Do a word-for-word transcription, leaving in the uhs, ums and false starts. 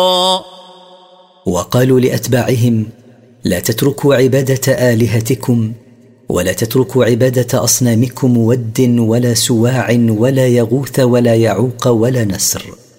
وقالوا لأتباعهم: لا تتركوا عبادة آلهتكم ولا تتركوا عبادة أصنامكم ود ولا سواع ولا يغوث ولا يعوق ولا نسر.